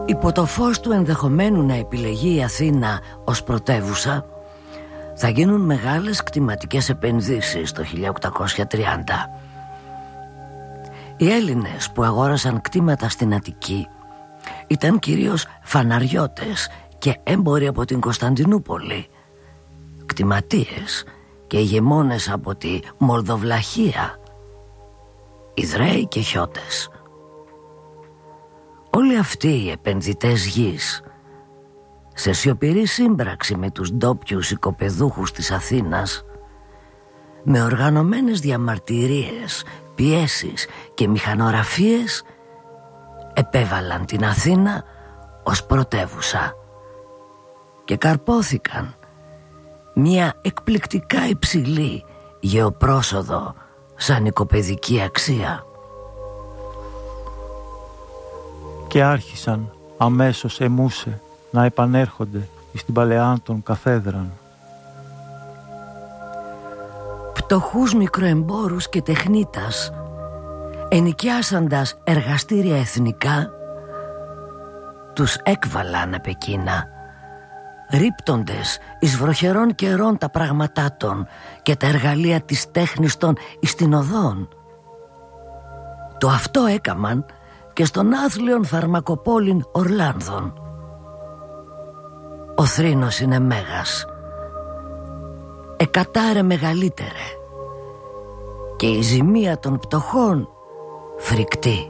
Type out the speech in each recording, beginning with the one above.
Υπό το φως του ενδεχομένου να επιλεγεί η Αθήνα ως πρωτεύουσα, θα γίνουν μεγάλες κτηματικές επενδύσεις το 1830. Οι Έλληνες που αγόρασαν κτήματα στην Αττική ήταν κυρίως φαναριώτες και έμποροι από την Κωνσταντινούπολη, κτηματίες και ηγεμόνες από τη Μολδοβλαχία, Ιδραίοι και Χιώτες. Όλοι αυτοί οι επενδυτές γης, σε σιωπηρή σύμπραξη με τους ντόπιους οικοπεδούχους της Αθήνας, με οργανωμένες διαμαρτυρίες, πιέσεις και μηχανογραφίες, επέβαλαν την Αθήνα ως πρωτεύουσα και καρπόθηκαν μια εκπληκτικά υψηλή γεωπρόσοδο σαν οικοπεδική αξία. Και άρχισαν αμέσως εμούσε να επανέρχονται στην παλαιά των καθέδραν. Πτωχούς μικροεμπόρους και τεχνίτας, ενοικιάσαντας εργαστήρια εθνικά, τους έκβαλαν απ' εκείνα, ρίπτοντες εις βροχερών καιρών τα πραγματάτων και τα εργαλεία της τέχνης των ιστινοδών. Το αυτό έκαμαν και στον άθλιον φαρμακοπόλην Ορλάνδων. Ο θρήνος είναι μέγας, εκατάρε μεγαλύτερε, και η ζημία των πτωχών φρικτή.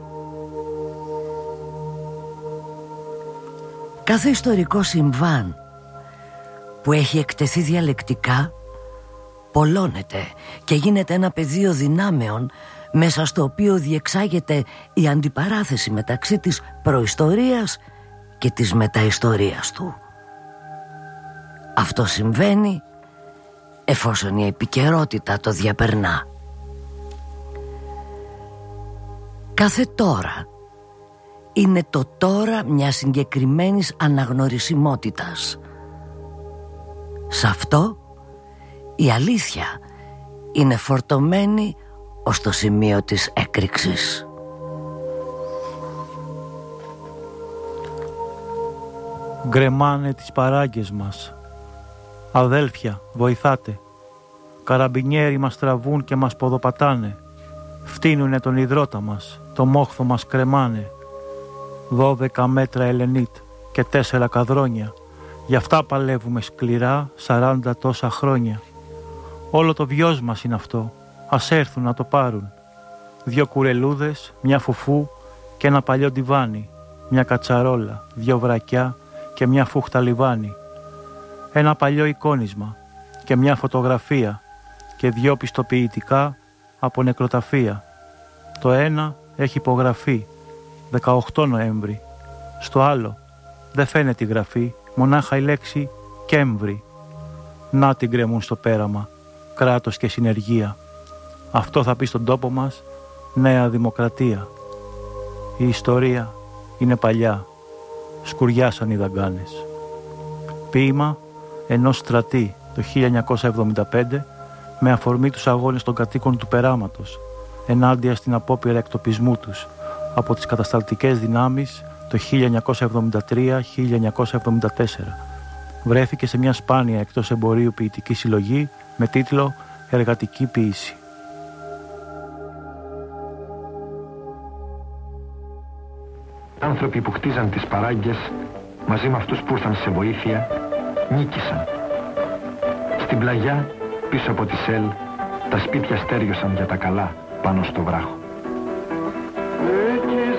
Κάθε ιστορικό συμβάν που έχει εκτεθεί διαλεκτικά πολλώνεται και γίνεται ένα πεδίο δυνάμεων μέσα στο οποίο διεξάγεται η αντιπαράθεση μεταξύ της προϊστορίας και της μεταϊστορίας του. Αυτό συμβαίνει εφόσον η επικαιρότητα το διαπερνά. Κάθε τώρα είναι το τώρα μιας συγκεκριμένης αναγνωρισιμότητας. Σε αυτό η αλήθεια είναι φορτωμένη ως το σημείο της έκρηξης. Γκρεμάνε τις παράγκες μας. Αδέλφια, βοηθάτε. Καραμπινιέροι μας τραβούν και μας ποδοπατάνε. Φτύνουνε τον υδρότα μας, το μόχθο μας κρεμάνε. 12 μέτρα ελενίτ και 4 καδρόνια. Γι' αυτά παλεύουμε σκληρά 40 τόσα χρόνια. Όλο το βιός μας είναι αυτό. Ας έρθουν να το πάρουν. 2 κουρελούδες, μια φουφού και ένα παλιό ντιβάνι. Μια κατσαρόλα, 2 βρακιά και μια φούχτα λιβάνι. Ένα παλιό εικόνισμα και μια φωτογραφία και 2 πιστοποιητικά από νεκροταφεία. Το ένα έχει υπογραφεί 18 Νοέμβρη. Στο άλλο δεν φαίνεται η γραφή, μονάχα η λέξη Κέμβρη. Να την γκρεμούν στο πέραμα, κράτος και συνεργεία. Αυτό θα πει στον τόπο μας νέα δημοκρατία. Η ιστορία είναι παλιά, σκουριάσαν οι δαγκάνες. Ποίημα ενός στρατή το 1975 με αφορμή τους αγώνες των κατοίκων του Περάματος ενάντια στην απόπειρα εκτοπισμού τους από τις κατασταλτικές δυνάμεις το 1973-1974. Βρέθηκε σε μια σπάνια εκτός εμπορίου ποιητική συλλογή με τίτλο «Εργατική ποίηση». Άνθρωποι που χτίζαν τις παράγκες μαζί με αυτούς που ήρθαν σε βοήθεια νίκησαν. Στην πλαγιά πίσω από τη ΣΕΛ τα σπίτια στέριωσαν για τα καλά πάνω στο βράχο.